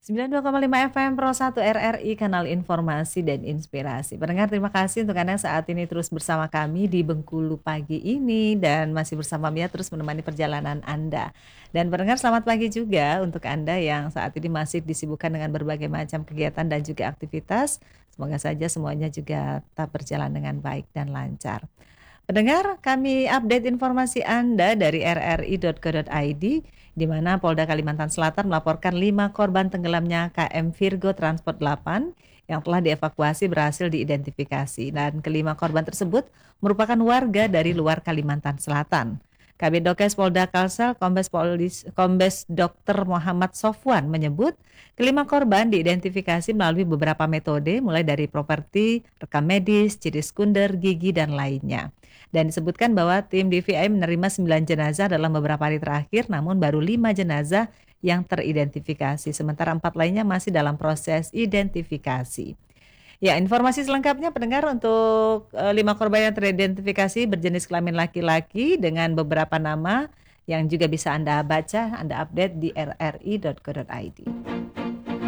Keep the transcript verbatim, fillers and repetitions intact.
sembilan puluh dua koma lima F M Pro satu R R I, kanal informasi dan inspirasi. Pendengar, terima kasih untuk Anda saat ini terus bersama kami di Bengkulu pagi ini dan masih bersama Mia terus menemani perjalanan Anda. Dan pendengar, selamat pagi juga untuk Anda yang saat ini masih disibukkan dengan berbagai macam kegiatan dan juga aktivitas. Semoga saja semuanya juga tetap berjalan dengan baik dan lancar. Pendengar, kami update informasi Anda dari r r i titik co titik i d, di mana Polda Kalimantan Selatan melaporkan lima korban tenggelamnya K M Virgo Transport delapan yang telah dievakuasi berhasil diidentifikasi. Dan kelima korban tersebut merupakan warga dari luar Kalimantan Selatan. Kabid Dokes Polda Kalsel, Kombes Polis, Kombes Dokter Muhammad Sofwan menyebut kelima korban diidentifikasi melalui beberapa metode, mulai dari properti, rekam medis, ciri sekunder, gigi, dan lainnya. Dan disebutkan bahwa tim D V I menerima sembilan jenazah dalam beberapa hari terakhir, namun baru lima jenazah yang teridentifikasi, sementara empat lainnya masih dalam proses identifikasi. Ya, informasi selengkapnya pendengar untuk uh, lima korban yang teridentifikasi berjenis kelamin laki-laki dengan beberapa nama yang juga bisa Anda baca, Anda update di r r i titik co titik i d.